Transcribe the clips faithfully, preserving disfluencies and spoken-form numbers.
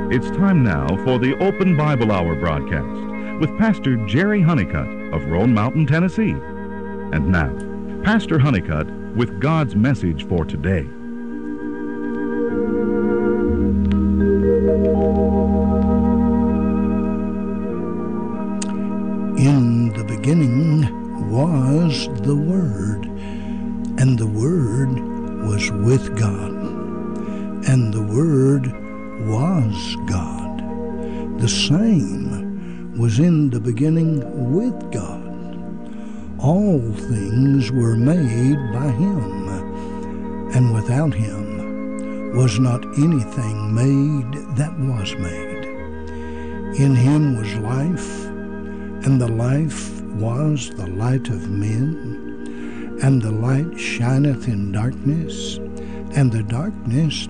It's time now for the Open Bible Hour broadcast with Pastor Jerry Honeycutt of Roan Mountain, Tennessee. And now, Pastor Honeycutt with God's message for today. In the beginning was the Word, and the Word was with God, and the Word was God. The same was in the beginning with God. All things were made by Him, and without Him was not anything made that was made. In Him was life, and the life was the light of men, and the light shineth in darkness, and the darkness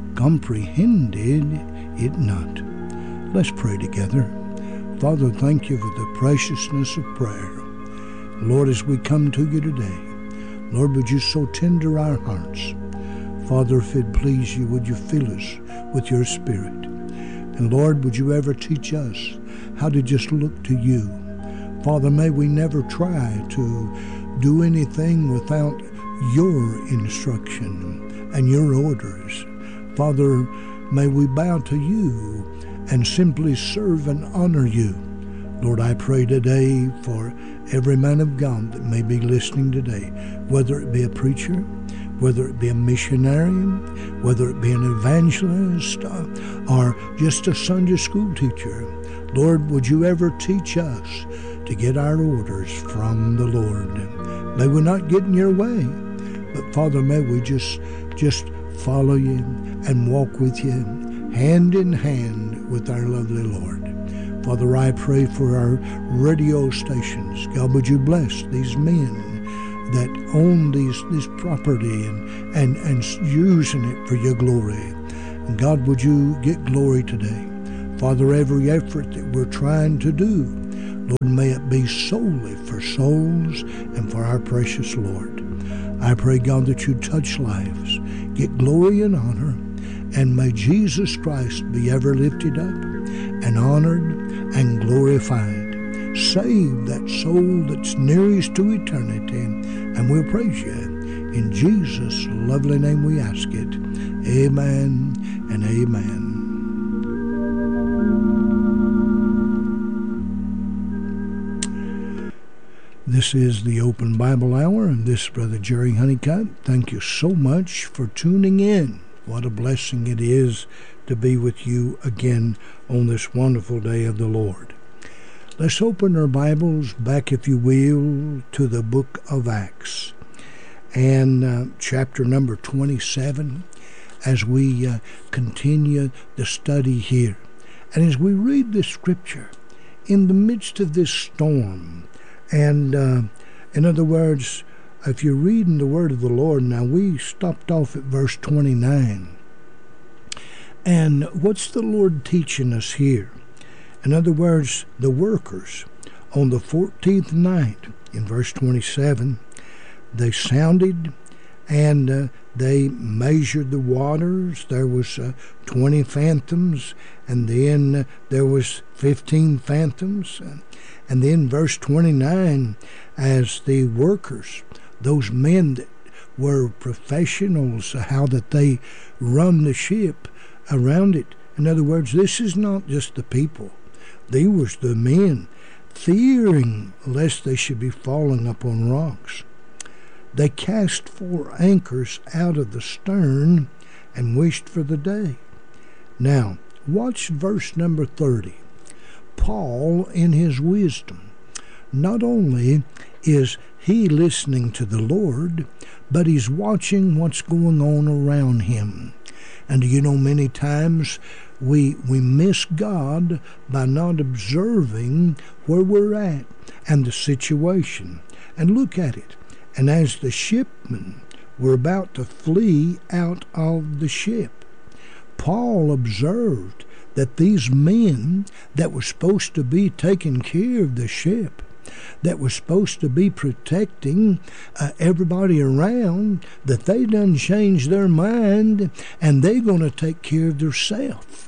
comprehended it not. Let's pray together. Father, thank you for the preciousness of prayer. Lord, as we come to you today, Lord, would you so tender our hearts. Father, if it please you, would you fill us with your Spirit? And Lord, would you ever teach us how to just look to you? Father, may we never try to do anything without your instruction and your orders. Father, may we bow to you and simply serve and honor you. Lord, I pray today for every man of God that may be listening today, whether it be a preacher, whether it be a missionary, whether it be an evangelist, uh, or just a Sunday school teacher. Lord, would you ever teach us to get our orders from the Lord? May we not get in your way, but Father, may we just, just follow you and walk with you hand in hand with our lovely Lord. Father, I pray for our radio stations. God, would you bless these men that own these this property and, and, and using it for your glory. And God, would you get glory today? Father, every effort that we're trying to do, Lord, may it be solely for souls and for our precious Lord. I pray, God, that you touch lives, get glory and honor, and may Jesus Christ be ever lifted up and honored and glorified. Save that soul that's nearest to eternity, and we'll praise you. In Jesus' lovely name we ask it. Amen and amen. This is the Open Bible Hour, and this is Brother Jerry Honeycutt. Thank you so much for tuning in. What a blessing it is to be with you again on this wonderful day of the Lord. Let's open our Bibles back, if you will, to the book of Acts and uh, chapter number twenty-seven as we uh, continue the study here. And as we read this scripture in the midst of this storm, and uh, in other words, if you're reading the word of the Lord, now we stopped off at verse twenty-nine. And what's the Lord teaching us here? In other words, the workers on the fourteenth night, in verse twenty-seven, they sounded and uh, they measured the waters. There was uh, twenty fathoms, and then uh, there was fifteen fathoms. And then verse twenty-nine, as the workers, those men that were professionals, how that they run the ship around it. In other words, this is not just the people. They was the men, fearing lest they should be falling upon rocks. They cast four anchors out of the stern and wished for the day. Now, watch verse number thirty. Paul, in his wisdom, not only is he listening to the Lord, but he's watching what's going on around him. And you know, many times we we miss God by not observing where we're at and the situation. And look at it. And as the shipmen were about to flee out of the ship, Paul observed that these men that were supposed to be taking care of the ship, that was supposed to be protecting uh, everybody around, that they done changed their mind and they going to take care of themselves.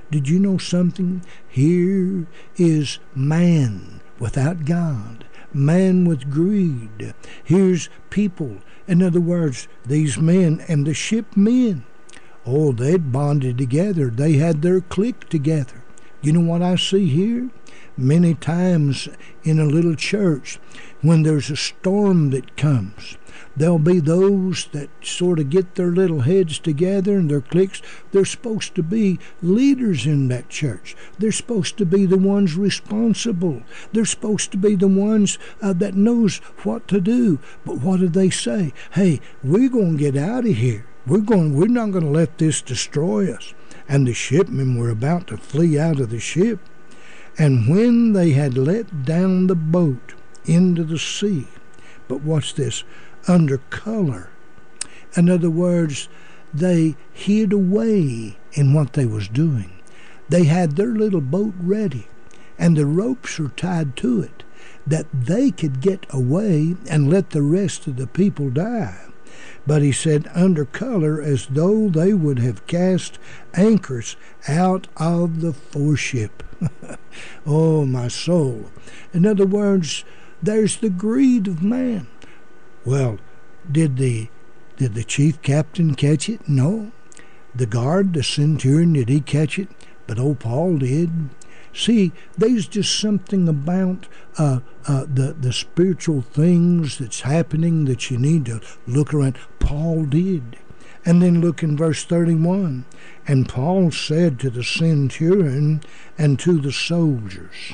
Did you know something? Here is man without God, man with greed. Here's people. In other words, these men and the ship men. Oh, they'd bonded together. They had their clique together. You know what I see here? Many times in a little church, when there's a storm that comes, there'll be those that sort of get their little heads together and their cliques. They're supposed to be leaders in that church. They're supposed to be the ones responsible. They're supposed to be the ones uh, that knows what to do. But what do they say? Hey, we're going to get out of here. We're going. We're not going to let this destroy us. And the shipmen were about to flee out of the ship. And when they had let down the boat into the sea, but watch this, under color. In other words, they hid away in what they was doing. They had their little boat ready, and the ropes were tied to it, that they could get away and let the rest of the people die. But he said, under color, as though they would have cast anchors out of the foreship. Oh, my soul. In other words, there's the greed of man. Well, did the did the chief captain catch it? No. The guard, the centurion, did he catch it? But old Paul did. See, there's just something about uh, uh, the, the spiritual things that's happening that you need to look around. Paul did. And then look in verse thirty-one. And Paul said to the centurion and to the soldiers.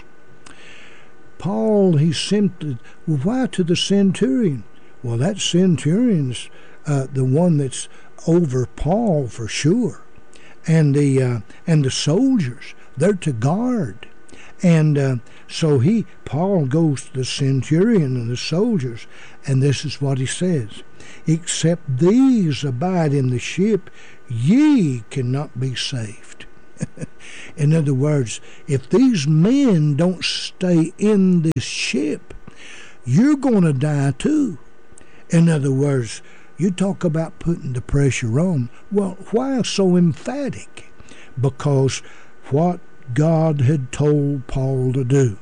Paul, he simply, well, why to the centurion? Well, that centurion's uh, the one that's over Paul for sure. And the uh, and the soldiers, they're to guard. And uh, so he, Paul goes to the centurion and the soldiers, and this is what he says. Except these abide in the ship, ye cannot be saved. In other words, if these men don't stay in this ship, you're going to die too. In other words, you talk about putting the pressure on. Well, why so emphatic? Because what God had told Paul to do.